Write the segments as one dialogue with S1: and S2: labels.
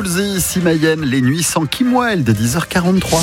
S1: Woolsey, ici Mayenne, les nuits sans Kim Wilde de 10h43.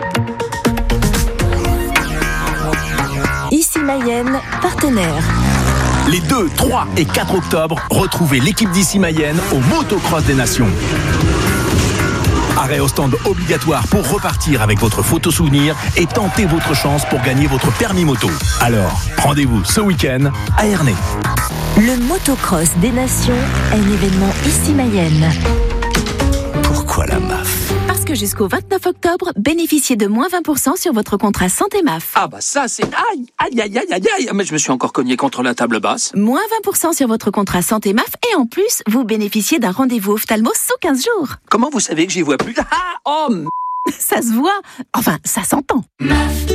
S2: Ici Mayenne, partenaire.
S3: Les 2, 3 et 4 octobre, retrouvez l'équipe d'Ici Mayenne au Motocross des Nations. Arrêt au stand obligatoire pour repartir avec votre photo souvenir et tenter votre chance pour gagner votre permis moto. Alors, rendez-vous ce week-end à Ernée.
S2: Le Motocross des Nations, un événement Ici Mayenne.
S3: Pourquoi la MAF ?
S4: Parce que jusqu'au 29 octobre, bénéficiez de moins 20% sur votre contrat santé MAF.
S5: Ah bah ça c'est... Aïe, mais je me suis encore cogné contre la table basse.
S4: Moins 20% sur votre contrat santé MAF et en plus, vous bénéficiez d'un rendez-vous ophtalmo sous 15 jours.
S5: Comment vous savez que j'y vois plus ?
S4: Ça se voit, enfin ça s'entend.
S2: MAF,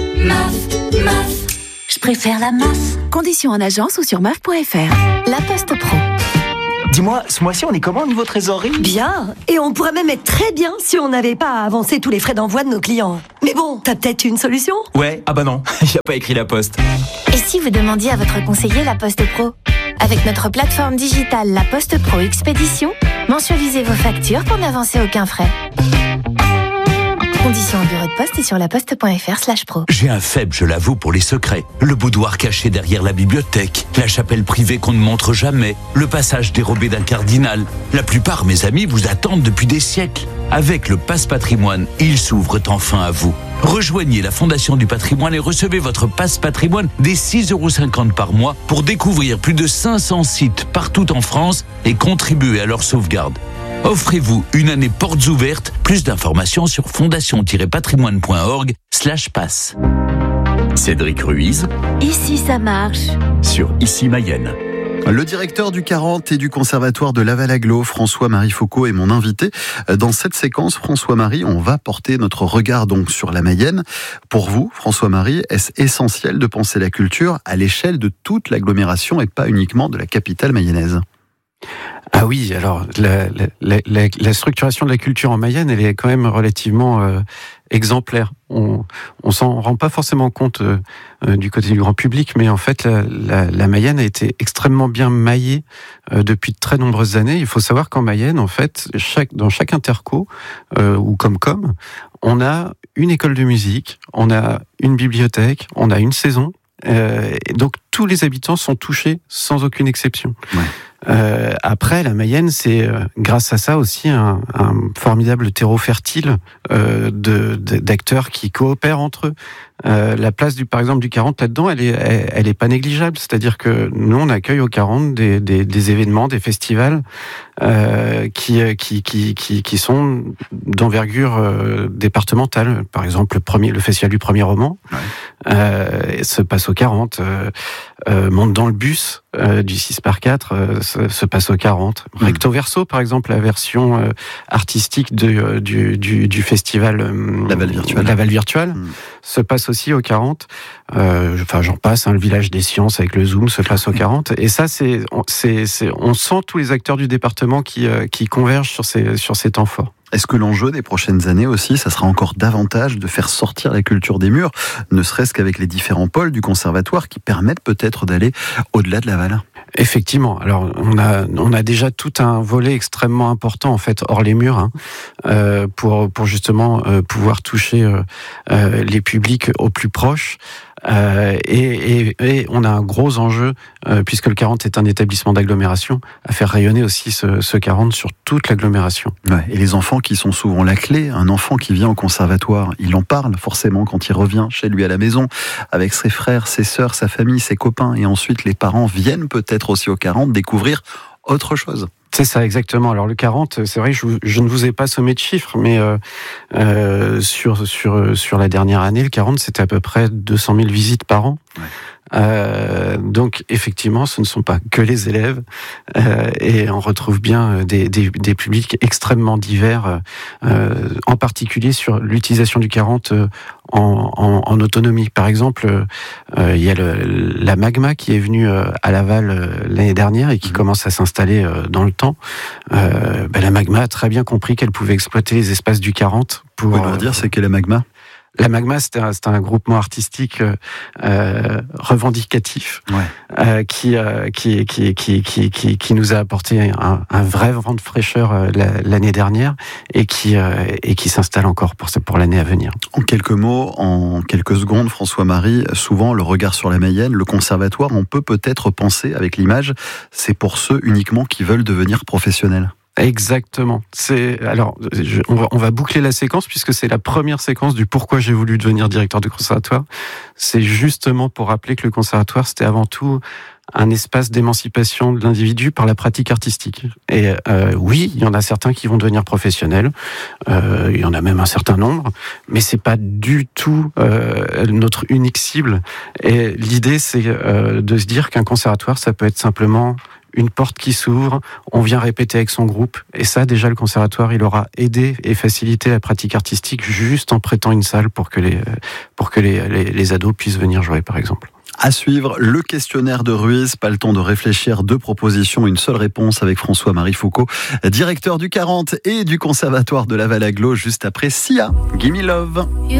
S2: je préfère la MAF.
S4: Conditions en agence ou sur maf.fr.
S2: La Poste Pro.
S6: Dis-moi, ce mois-ci, on est comment au niveau trésorerie ?
S7: Bien, et on pourrait même être très bien si on n'avait pas à avancer tous les frais d'envoi de nos clients. Mais bon, t'as peut-être une solution ?
S6: Ouais, ah bah non, il n'y a pas écrit la Poste.
S2: Et si vous demandiez à votre conseiller La Poste Pro ? Avec notre plateforme digitale La Poste Pro Expédition, mensualisez vos factures pour n'avancer aucun frais. Conditions en bureau de poste et sur laposte.fr/pro.
S8: J'ai un faible, je l'avoue, pour les secrets. Le boudoir caché derrière la bibliothèque, la chapelle privée qu'on ne montre jamais, le passage dérobé d'un cardinal. La plupart, mes amis, vous attendent depuis des siècles. Avec le Passe Patrimoine, ils s'ouvrent enfin à vous. Rejoignez la Fondation du Patrimoine et recevez votre Passe Patrimoine dès 6,50 € par mois pour découvrir plus de 500 sites partout en France et contribuer à leur sauvegarde. Offrez-vous une année portes ouvertes. Plus d'informations sur fondation-patrimoine.org/passe. Cédric Ruiz.
S2: Ici ça marche.
S8: Sur Ici Mayenne.
S1: Le directeur du 40 et du conservatoire de Laval-Aglo, François-Marie Faucot, est mon invité. Dans cette séquence, François-Marie, on va porter notre regard donc sur la Mayenne. Pour vous, François-Marie, est-ce essentiel de penser la culture à l'échelle de toute l'agglomération et pas uniquement de la capitale mayonnaise ?
S9: Ah oui, alors la structuration de la culture en Mayenne, elle est quand même relativement exemplaire. On s'en rend pas forcément compte du côté du grand public, mais en fait la Mayenne a été extrêmement bien maillée depuis de très nombreuses années. Il faut savoir qu'en Mayenne, en fait, dans chaque interco ou Comcom, on a une école de musique, on a une bibliothèque, on a une saison. Et donc tous les habitants sont touchés sans aucune exception. Ouais. Après, la Mayenne, c'est grâce à ça aussi un formidable terreau fertile d'acteurs qui coopèrent entre eux. La place par exemple du 40 là-dedans, elle est pas négligeable. C'est-à-dire que nous, on accueille au 40 des événements, des festivals qui sont d'envergure départementale. Par exemple, le festival du premier roman se passe au 40. Monte dans le bus du 6x4 se passe au 40. Recto verso, par exemple, la version artistique du festival Laval Virtual se passe aussi au 40. J'en passe, le village des sciences avec le Zoom se passe au 40. Et ça, on sent tous les acteurs du département qui convergent sur ces temps forts.
S1: Est-ce que l'enjeu des prochaines années aussi, ça sera encore davantage de faire sortir la culture des murs, ne serait-ce qu'avec les différents pôles du conservatoire qui permettent peut-être d'aller au-delà de Laval ?
S9: Effectivement. Alors, on a déjà tout un volet extrêmement important, en fait, hors les murs, pour justement pouvoir toucher les publics au plus proche. Et on a un gros enjeu, puisque le 40 est un établissement d'agglomération, à faire rayonner aussi ce 40 sur toute l'agglomération.
S1: Ouais, et les enfants qui sont souvent la clé, un enfant qui vient au conservatoire, il en parle forcément quand il revient chez lui à la maison, avec ses frères, ses sœurs, sa famille, ses copains, et ensuite les parents viennent peut-être aussi au 40 découvrir autre chose.
S9: C'est ça, exactement. Alors le 40, c'est vrai que je ne vous ai pas sommé de chiffres, mais sur la dernière année, le 40, c'était à peu près 200 000 visites par an. Ouais. Donc effectivement, ce ne sont pas que les élèves, et on retrouve bien des publics extrêmement divers, en particulier sur l'utilisation du 40 en autonomie. Par exemple, il y a la Magma qui est venue à Laval l'année dernière et qui commence à s'installer dans le temps. La Magma a très bien compris qu'elle pouvait exploiter les espaces du 40 pour...
S1: Vous pouvez nous dire c'est quelle la Magma ?
S9: La Magma, c'était un groupement artistique revendicatif, qui nous a apporté un vrai vent de fraîcheur l'année dernière et qui s'installe encore pour l'année à venir.
S1: En quelques mots, en quelques secondes, François-Marie, souvent le regard sur la Mayenne, le conservatoire, on peut-être penser avec l'image, c'est pour ceux uniquement qui veulent devenir professionnels.
S9: Exactement. On va boucler la séquence puisque c'est la première séquence du pourquoi j'ai voulu devenir directeur de conservatoire. C'est justement pour rappeler que le conservatoire, c'était avant tout un espace d'émancipation de l'individu par la pratique artistique. Et oui, il y en a certains qui vont devenir professionnels. Il y en a même un certain nombre, mais c'est pas du tout notre unique cible. Et l'idée, c'est de se dire qu'un conservatoire, ça peut être simplement une porte qui s'ouvre, on vient répéter avec son groupe. Et ça, déjà, le conservatoire, il aura aidé et facilité la pratique artistique juste en prêtant une salle pour que les ados puissent venir jouer, par exemple.
S1: À suivre, le questionnaire de Ruiz. Pas le temps de réfléchir, 2 propositions, une seule réponse avec François-Marie Foucault, directeur du 40 et du Conservatoire de Laval-Aglo, juste après Sia, Gimme Love.